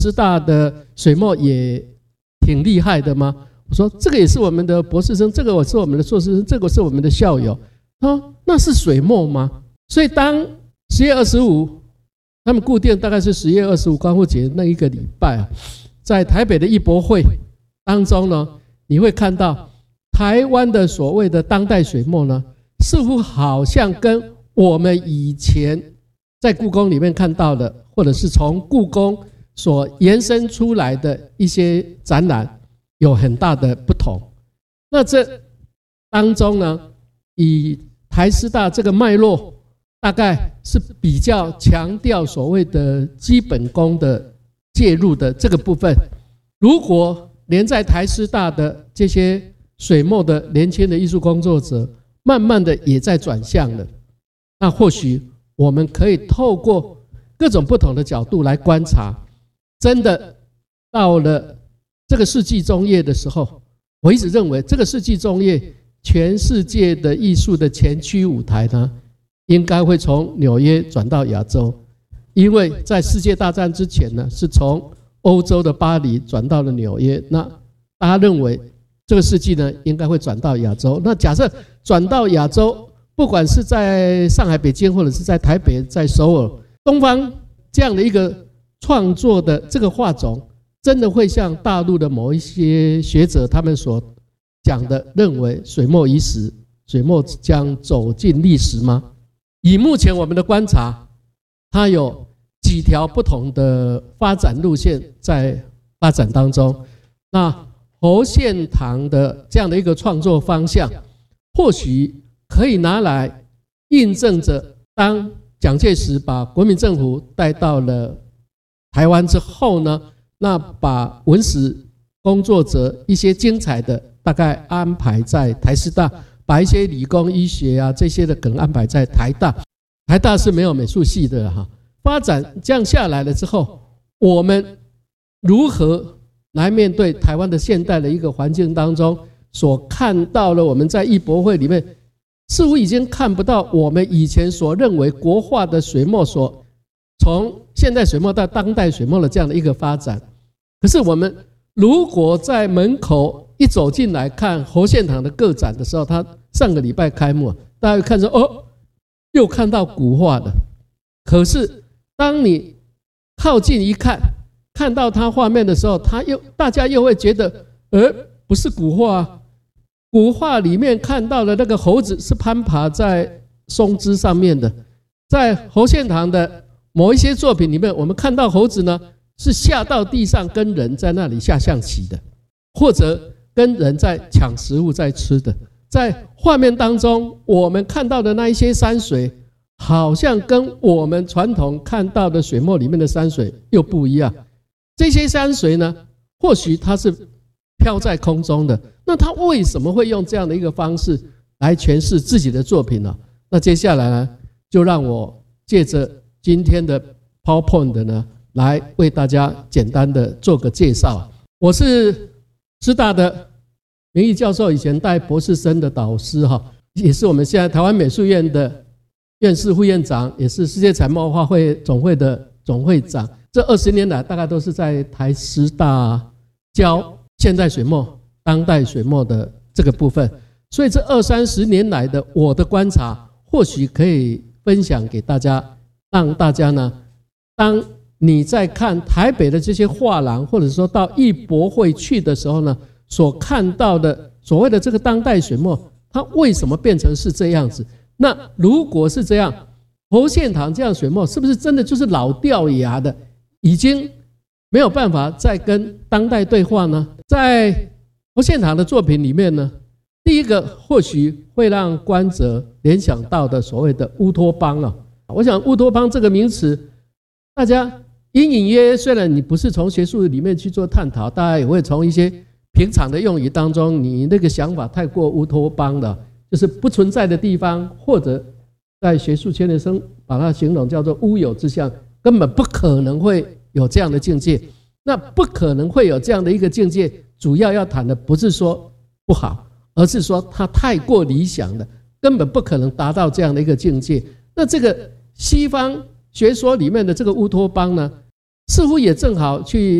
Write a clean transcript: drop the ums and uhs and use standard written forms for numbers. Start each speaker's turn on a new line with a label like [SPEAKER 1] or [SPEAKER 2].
[SPEAKER 1] 师大的水墨也挺厉害的吗？我说这个也是我们的博士生，这个我是我们的硕士生，这个是我们的校友。他说那是水墨吗？所以当10月25，他们固定大概是10月25光复节那一个礼拜啊，在台北的艺博会当中呢，你会看到台湾的所谓的当代水墨呢，似乎好像跟我们以前在故宫里面看到的，或者是从故宫所延伸出来的一些展览有很大的不同。那这当中呢，以台师大这个脉络，大概是比较强调所谓的基本功的介入的这个部分。如果连在台师大的这些水墨的年轻的艺术工作者，慢慢的也在转向了，那或许我们可以透过各种不同的角度来观察，真的到了这个世纪中叶的时候，我一直认为这个世纪中叶全世界的艺术的前驱舞台呢，应该会从纽约转到亚洲，因为在世界大战之前呢，是从欧洲的巴黎转到了纽约。那大家认为这个世纪呢，应该会转到亚洲。那假设转到亚洲，不管是在上海、北京，或者是在台北、在首尔，东方这样的一个创作的这个画种，真的会像大陆的某一些学者他们所讲的，认为水墨已死，水墨将走进历史吗？以目前我们的观察，它有几条不同的发展路线在发展当中。那侯献堂的这样的一个创作方向，或许可以拿来印证着，当蒋介石把国民政府带到了台湾之后呢，那把文史工作者一些精彩的大概安排在台师大，把一些理工医学啊这些的可能安排在台大。台大是没有美术系的哈。发展这样下来了之后，我们如何来面对台湾的现代的一个环境当中所看到了，我们在艺博会里面似乎已经看不到我们以前所认为国画的水墨所从现代水墨到当代水墨的这样的一个发展。可是我们如果在门口一走进来看侯献堂的个展的时候，他上个礼拜开幕，大家会看说哦，又看到古画了。可是当你靠近一看，看到他画面的时候，大家又会觉得不是古画啊。古画里面看到的那个猴子是攀爬在松枝上面的，在侯献堂的某一些作品里面，我们看到猴子呢是下到地上跟人在那里下象棋的，或者跟人在抢食物在吃的。在画面当中我们看到的那一些山水，好像跟我们传统看到的水墨里面的山水又不一样。这些山水呢，或许它是飘在空中的，那他为什么会用这样的一个方式来诠释自己的作品呢？那接下来呢，就让我借着今天的 PowerPoint 呢，来为大家简单的做个介绍。我是师大的名誉教授，以前带博士生的导师哈，也是我们现在台湾美术院的院士、副院长，也是世界彩墨画会总会的总会长。这20年来，大概都是在台师大教现代水墨、当代水墨的这个部分。所以这20-30年来的我的观察，或许可以分享给大家，让大家呢，当你在看台北的这些画廊，或者说到艺博会去的时候呢，所看到的所谓的这个当代水墨，它为什么变成是这样子？那如果是这样，侯献堂这样水墨是不是真的就是老掉牙的，已经没有办法再跟当代对话呢？在侯献堂的作品里面呢，第一个或许会让观者联想到的所谓的乌托邦啊，我想乌托邦这个名词，大家隐隐约约，虽然你不是从学术里面去做探讨，大家也会从一些平常的用语当中，你那个想法太过乌托邦了，就是不存在的地方，或者在学术圈的生把它形容叫做乌有之象，根本不可能会有这样的境界。那不可能会有这样的一个境界，主要要谈的不是说不好，而是说它太过理想了，根本不可能达到这样的一个境界。那这个西方学说里面的这个乌托邦呢， 似乎也正好去